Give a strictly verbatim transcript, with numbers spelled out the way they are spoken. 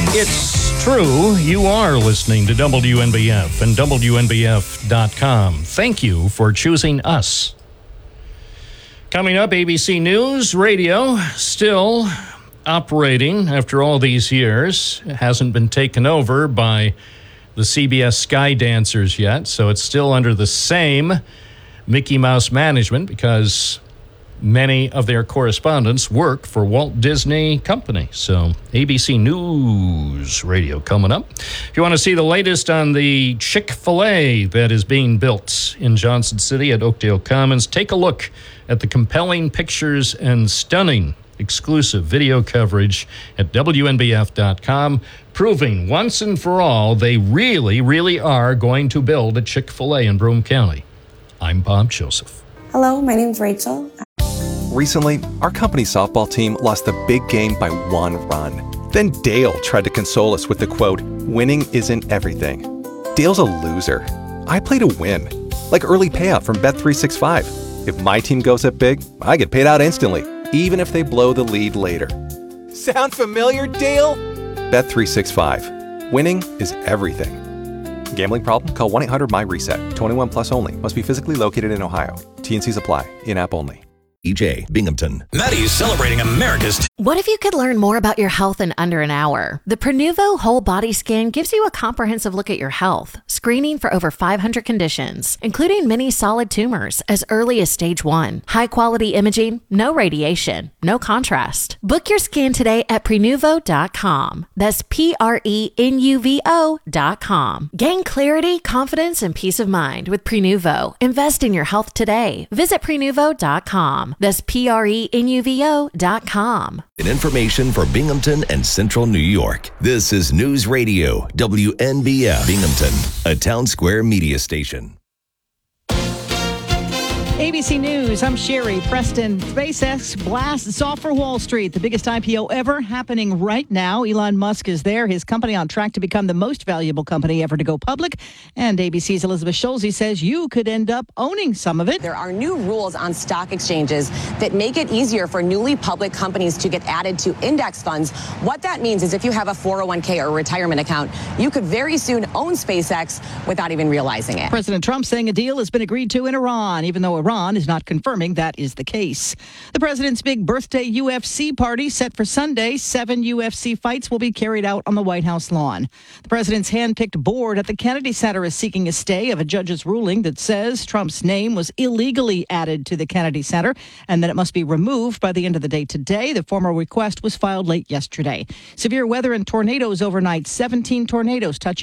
It's true. You are listening to W N B F and W N B F dot com. Thank you for choosing us. Coming up, A B C News Radio, still operating after all these years. It hasn't been taken over by the C B S Sky Dancers yet, so it's still under the same Mickey Mouse management because many of their correspondents work for Walt Disney Company. So A B C News Radio coming up. If you want to see the latest on the Chick-fil-A that is being built in Johnson City at Oakdale Commons, take a look at the compelling pictures and stunning exclusive video coverage at W N B F dot com, proving once and for all they really, really are going to build a Chick-fil-A in Broome County. I'm Bob Joseph. Hello, my name's Rachel. Recently, our company softball team lost the big game by one run. Then Dale tried to console us with the quote, "Winning isn't everything." Dale's a loser. I play to win, like early payout from Bet three sixty-five. If my team goes up big, I get paid out instantly, even if they blow the lead later. Sound familiar, Dale? Bet three sixty-five. Winning is everything. Gambling problem? Call one eight hundred M Y reset. twenty-one plus only. Must be physically located in Ohio. T N Cs apply. In-app only. E J Binghamton. Maddie's celebrating America's... What if you could learn more about your health in under an hour? The Prenuvo Whole Body Scan gives you a comprehensive look at your health, screening for over five hundred conditions, including many solid tumors as early as stage one. High-quality imaging, no radiation, no contrast. Book your scan today at Prenuvo dot com. That's P R E N U V O dot com. Gain clarity, confidence, and peace of mind with Prenuvo. Invest in your health today. Visit Prenuvo dot com. That's P R E N U V O dot com. And information for Binghamton and Central New York. This is News Radio, W N B F Binghamton, a Town Square media station. A B C News, I'm Sherry Preston. SpaceX blasts off for Wall Street, the biggest I P O ever happening right now. Elon Musk is there, his company on track to become the most valuable company ever to go public. And A B C's Elizabeth Schulze says you could end up owning some of it. There are new rules on stock exchanges that make it easier for newly public companies to get added to index funds. What that means is if you have a four oh one k or retirement account, you could very soon own SpaceX without even realizing it. President Trump saying a deal has been agreed to in Iran, even though Iran Iran is not confirming that is the case. The president's big birthday U F C party set for Sunday. Seven U F C fights will be carried out on the White House lawn. The president's hand-picked board at the Kennedy Center is seeking a stay of a judge's ruling that says Trump's name was illegally added to the Kennedy Center and that it must be removed by the end of the day today. The formal request was filed late yesterday. Severe weather and tornadoes overnight. seventeen tornadoes touching